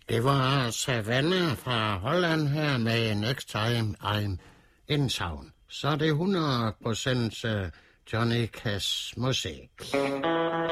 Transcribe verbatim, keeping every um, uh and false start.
Det var Savannah fra Holland her med Next Time I'm in Town. Så er det hundrede procent Johnny Cash musik.